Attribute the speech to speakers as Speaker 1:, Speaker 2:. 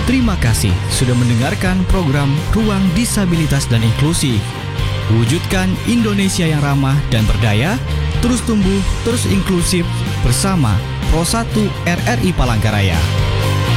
Speaker 1: Terima kasih sudah mendengarkan program Ruang Disabilitas dan Inklusi. Wujudkan Indonesia yang ramah dan berdaya, terus tumbuh, terus inklusif bersama Pro 1 RRI Palangkaraya.